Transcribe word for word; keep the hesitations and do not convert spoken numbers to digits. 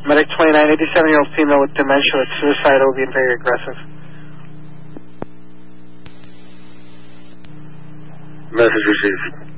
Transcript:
Medic twenty-nine, eighty-seven-year-old female with dementia with suicidal, being very aggressive. Message received.